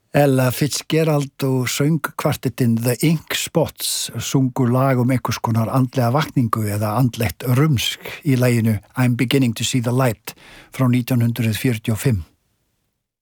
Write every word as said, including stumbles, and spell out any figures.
Ella Fitzgerald og söngkvartettinn The Ink Spots sungu lag um einhvers konar andlega vakningu eða andlegt rumsk í laginu I'm Beginning to See the Light frá nítján hundrað fjörutíu og fimm.